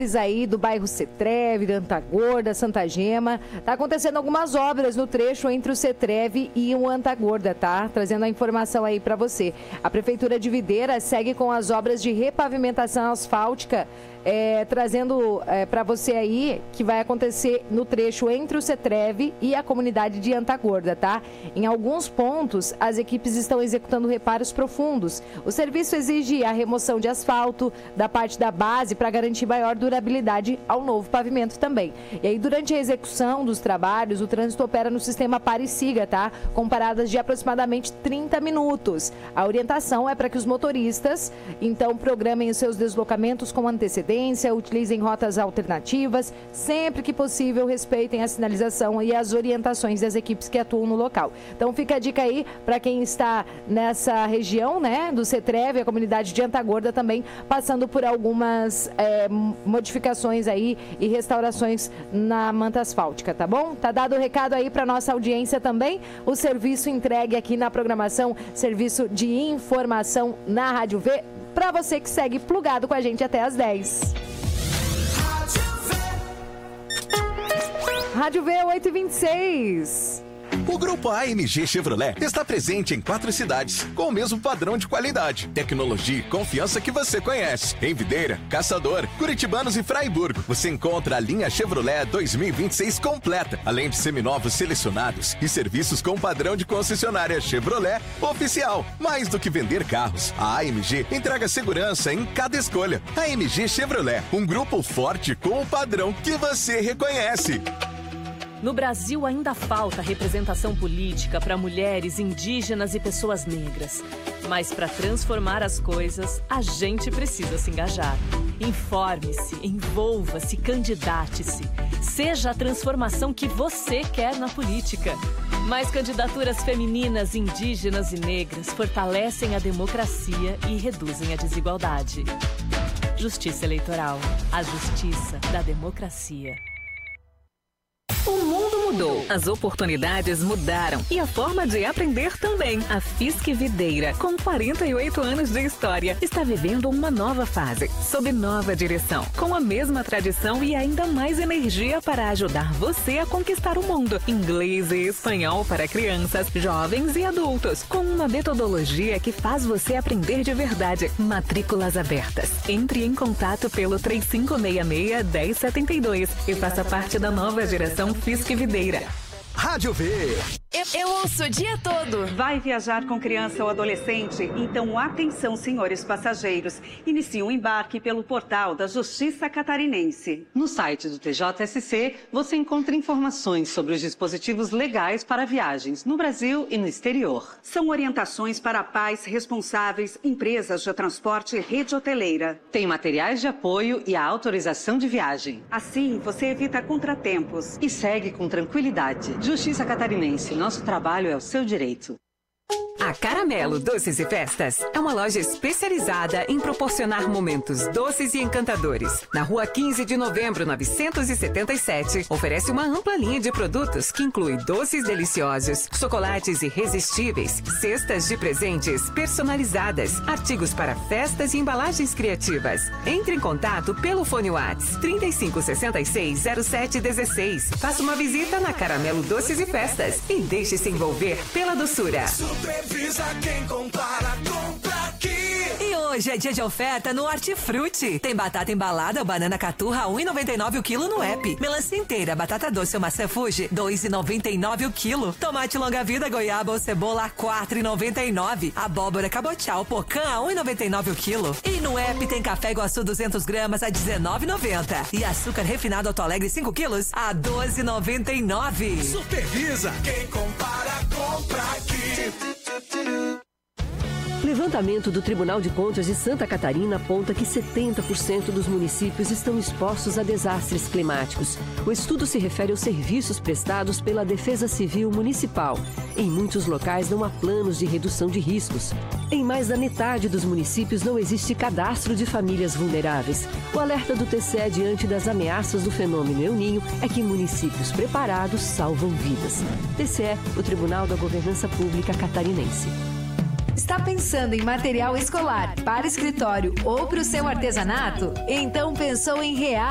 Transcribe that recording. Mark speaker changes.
Speaker 1: aí do bairro Cetreve, da Antagorda, Santa Gema. Tá acontecendo algumas obras no trecho entre o Cetreve e o Antagorda, tá? Trazendo a informação aí para você. A Prefeitura de Videira segue com as obras de repavimentação asfáltica, trazendo para você aí que vai acontecer no trecho entre o Cetreve e a comunidade de Antagorda, tá? Em alguns pontos, as equipes estão executando reparos profundos. O serviço exige a remoção de asfalto da parte da base para garantir maior durabilidade ao novo pavimento também. E aí, durante a execução dos trabalhos, o trânsito opera no sistema pare e siga, tá? Com paradas de aproximadamente 30 minutos. A orientação é para que os motoristas, então, programem os seus deslocamentos com antecedência, utilizem rotas alternativas, sempre que possível respeitem a sinalização e as orientações das equipes que atuam no local. Então fica a dica aí para quem está nessa região, né, do Cetreve, a comunidade de Antagorda também passando por algumas modificações aí e restaurações na manta asfáltica, tá bom? Tá dado o recado aí para nossa audiência também, o serviço entregue aqui na programação, serviço de informação na Rádio V, para você que segue plugado com a gente até às 10. Rádio V 8h26.
Speaker 2: O Grupo AMG Chevrolet está presente em 4 cidades, com o mesmo padrão de qualidade, tecnologia e confiança que você conhece. Em Videira, Caçador, Curitibanos e Fraiburgo, você encontra a linha Chevrolet 2026 completa, além de seminovos selecionados e serviços com padrão de concessionária Chevrolet oficial. Mais do que vender carros, a AMG entrega segurança em cada escolha. AMG Chevrolet, um grupo forte com o padrão que você reconhece.
Speaker 3: No Brasil ainda falta representação política para mulheres, indígenas e pessoas negras. Mas para transformar as coisas, a gente precisa se engajar. Informe-se, envolva-se, candidate-se. Seja a transformação que você quer na política. Mais candidaturas femininas, indígenas e negras fortalecem a democracia e reduzem a desigualdade. Justiça Eleitoral. A justiça da democracia.
Speaker 4: O mundo mudou, as oportunidades mudaram e a forma de aprender também. A Fiesc Videira, com 48 anos de história, está vivendo uma nova fase, sob nova direção, com a mesma tradição e ainda mais energia para ajudar você a conquistar o mundo. Inglês e espanhol para crianças, jovens e adultos, com uma metodologia que faz você aprender de verdade. Matrículas abertas. Entre em contato pelo 3566-1072 e faça parte da nova geração Fiesc Videira.
Speaker 2: Rádio V.
Speaker 5: Eu ouço o dia todo.
Speaker 6: Vai viajar com criança ou adolescente? Então, atenção, senhores passageiros. Inicie o embarque pelo portal da Justiça Catarinense.
Speaker 7: No site do TJSC, você encontra informações sobre os dispositivos legais para viagens no Brasil e no exterior.
Speaker 6: São orientações para pais responsáveis, empresas de transporte e rede hoteleira.
Speaker 7: Tem materiais de apoio e a autorização de viagem.
Speaker 6: Assim, você evita contratempos.
Speaker 7: E segue com tranquilidade. Justiça Catarinense. Nosso trabalho é o seu direito.
Speaker 4: A Caramelo Doces e Festas é uma loja especializada em proporcionar momentos doces e encantadores. Na Rua 15 de Novembro, 977, oferece uma ampla linha de produtos que inclui doces deliciosos, chocolates irresistíveis, cestas de presentes personalizadas, artigos para festas e embalagens criativas. Entre em contato pelo fone WhatsApp 3566-0716. Faça uma visita na Caramelo Doces e Festas e deixe-se envolver pela doçura.
Speaker 8: Supervisa quem compara, compra aqui.
Speaker 5: E hoje é dia de oferta no Hortifruti. Tem batata embalada, banana caturra, 1,99 o quilo no app. Melancia inteira, batata doce ou maçã Fuji, 2,99 o quilo. Tomate longa-vida, goiaba ou cebola, 4,99. Abóbora cabotial, pocã, 1,99 o quilo. E no app tem café Iguaçu 200 gramas a 19,90. E açúcar refinado Alto Alegre 5 quilos a 12,99.
Speaker 8: Supervisa quem compara, compra aqui.
Speaker 9: Levantamento do Tribunal de Contas de Santa Catarina aponta que 70% dos municípios estão expostos a desastres climáticos. O estudo se refere aos serviços prestados pela Defesa Civil Municipal. Em muitos locais não há planos de redução de riscos. Em mais da metade dos municípios não existe cadastro de famílias vulneráveis. O alerta do TCE diante das ameaças do fenômeno El Niño é que municípios preparados salvam vidas. TCE, o Tribunal da Governança Pública Catarinense.
Speaker 1: Está pensando em material escolar para escritório ou para o seu artesanato? Então pensou em reais